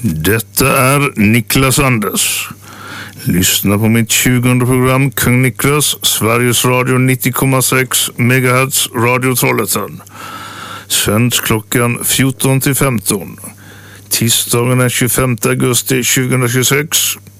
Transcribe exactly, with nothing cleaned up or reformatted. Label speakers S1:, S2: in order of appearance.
S1: Detta är Niklas Anders. Lyssna på mitt tjugonde program Kung Niklas, Sveriges Radio nittio komma sex megahertz, Radio Trollhättan. Sänds klockan fjorton till femton. Tisdagen den tjugofemte augusti tjugohundratjugosex.